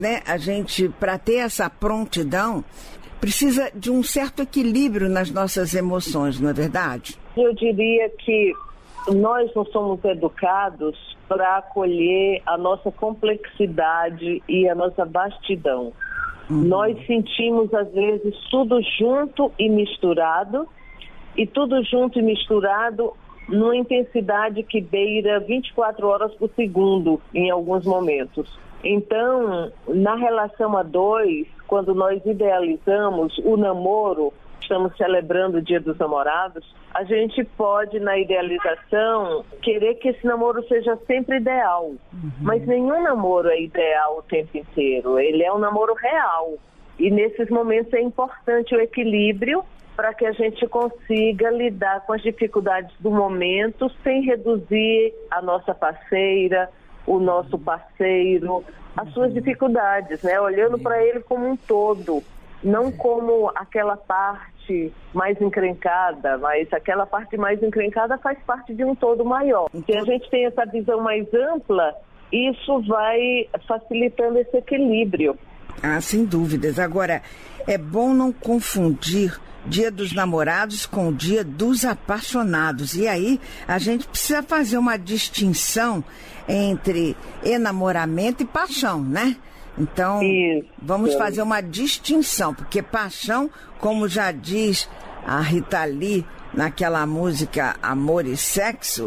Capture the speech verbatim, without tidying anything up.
Né? A gente, para ter essa prontidão, precisa de um certo equilíbrio nas nossas emoções, não é verdade? Eu diria que nós não somos educados para acolher a nossa complexidade e a nossa vastidão. Uhum. Nós sentimos, às vezes, tudo junto e misturado, e tudo junto e misturado numa intensidade que beira vinte e quatro horas por segundo, em alguns momentos. Então, na relação a dois, quando nós idealizamos o namoro, estamos celebrando o Dia dos Namorados, a gente pode, na idealização, querer que esse namoro seja sempre ideal. Uhum. Mas nenhum namoro é ideal o tempo inteiro, ele é um namoro real. E nesses momentos é importante o equilíbrio para que a gente consiga lidar com as dificuldades do momento sem reduzir a nossa parceira, o nosso parceiro, as suas dificuldades, né? Olhando para ele como um todo, não como aquela parte mais encrencada, mas aquela parte mais encrencada faz parte de um todo maior. Se a gente tem essa visão mais ampla, isso vai facilitando esse equilíbrio. Ah, sem dúvidas. Agora, é bom não confundir Dia dos Namorados com o Dia dos Apaixonados. E aí a gente precisa fazer uma distinção entre enamoramento e paixão, né? Então, Isso. vamos fazer uma distinção, porque paixão, como já diz a Rita Lee naquela música Amor e Sexo,